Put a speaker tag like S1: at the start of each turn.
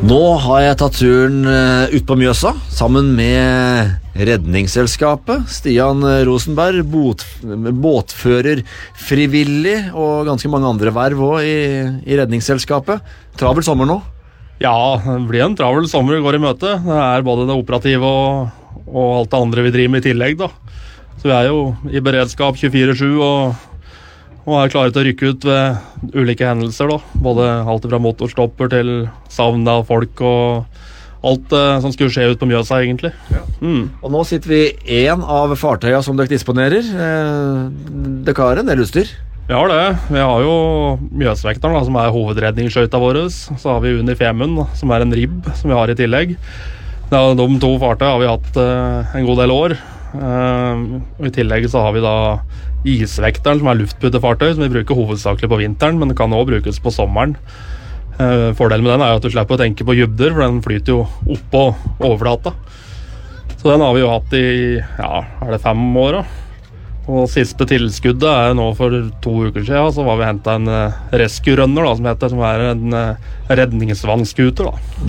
S1: Nå har jeg tatt turen ut på Mjøsa, sammen med Redningsselskapet. Stian Rosenberg, båtfører frivillig, og ganske mange andre verv også i Redningsselskapet. Travel sommer nå?
S2: Ja, det blir en travel sommer går i møte. Det både det operative og alt det andre vi driver med i tillegg da. Så vi jo i beredskap 24/7 og klare til å rykke ut ved ulike hendelser da. Både alt fra motorstopper til savn av folk og alt som skulle skje ut på Mjøsa egentlig.
S1: Ja. Og nå sitter vi i en av fartøyene som dere disponerer. Dere har en del utstyr?
S2: Vi har det. Vi har jo Mjøsvekteren da, som hovedredningsskøyta vår. Så har vi Uni Femund, som en ribb som vi har i tillegg. De to fartøyene har vi hatt en god del år. I tillegg så har vi da Isvekteren, som luftputefartøy, som vi bruker hovedsakelig på vinteren, men det kan også brukes på sommeren. Fordelen med den jo at du slipper å tenke på dybder, for den flyter jo opp på overflata. Så den har vi jo hatt i, det 5 år da. Og siste tilskuddet nå for 2 uker siden, så var vi hentet en rescue runner da, som heter, som en redningsvannskuter da.